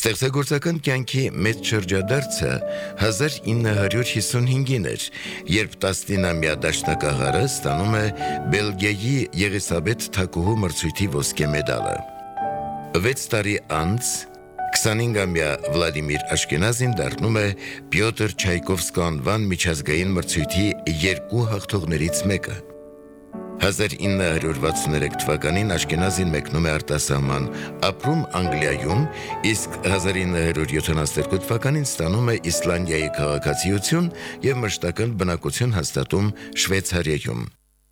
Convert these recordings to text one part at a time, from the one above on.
Ստեղծագործական կյանքի մեծ շրջադարձը 1955-ին էր, երբ 19-ամյա դաշնակահարը ստանում է Բելգիայի Եղիսաբեթ Թագուհու մրցույթի ոսկե մեդալը։ 6 տարի անց 25-ամյա Վլադիմիր Աշկենազին դառնում է Պյոտր Չայկովսկու անվան միջազգային մրցույթի 2 հաղթողներից մեկը։ 1963 թվականին Աշկենազին մեկնում է արտասահման, ապրում Անգլիայում, իսկ 1972 թվականին ստանում է Իսլանդիայի քաղաքացիություն և մշտական բնակություն հաստատում Շվեյցարիայում։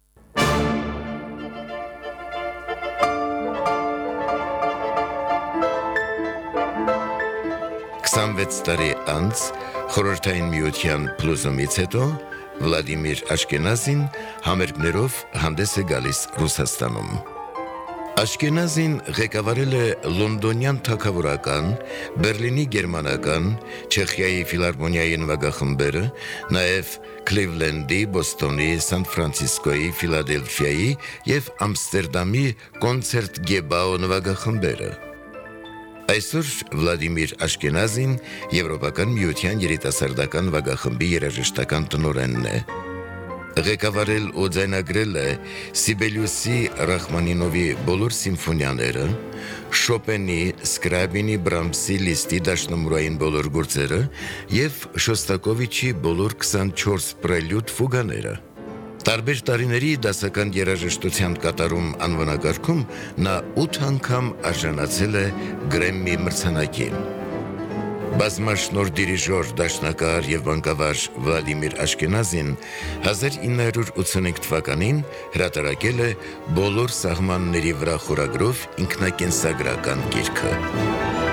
26 տարի անց Խորհրդային Միության փլուզումից հետո Վլադիմիր Աշկենազին համերգներով հանդես է գալիս Ռուսաստանում։ Աշկենազին ղեկավարել է լոնդոնյան թագավորական, Բերլինի գերմանական, Չեխիայի ֆիլհարմոնիայի նվագախմբերը, նաև Քլիվլենդի, Բոստոնի, Սան Ֆրանցիսկոյի, Ֆիլադելֆիայի և Ամստերդամի կոնցերտ-գեբաո նվագախմբերը։ Այսօր Վլադիմիր Աշկենազին Եվրոպական միության երիտասարդական նվագախմբի երաժշտական տնօրենն է։ Ղեկավարել ու ձայնագրել է Սիբելյուսի Ռախմանինովի բոլոր սիմֆոնիաները, Շոպենի, Սկրաբինի, Բրամսի, Լիստի դաշնամուրային բոլոր գործերը և Շոստակովիչի բոլոր 24 պրելյուդ ֆուգաները։ Տարբեր տարիների դասական երաժշտության կատարում անվանակարգում նա 8 անգամ արժանացել է Գրեմմի մրցանակին։ Բազմաշնորհ դիրիժոր, դաշնակահար և բանկավար Վլադիմիր Աշկենազին 1985 թվականին հրատարակել է «Բոլոր սահմանների վրա» խորագրով ինքնակենսագրական գիրքը։